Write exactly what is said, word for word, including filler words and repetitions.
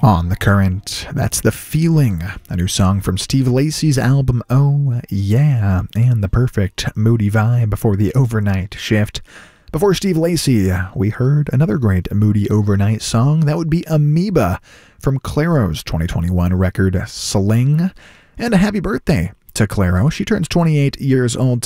On the Current, that's The Feeling, a new song from Steve Lacy's album Oh Yeah, and the perfect moody vibe before the overnight shift. Before Steve Lacy, we heard another great moody overnight song. That would be Amoeba from Clairo's twenty twenty-one record Sling. And a happy birthday to Clairo. She turns twenty-eight years old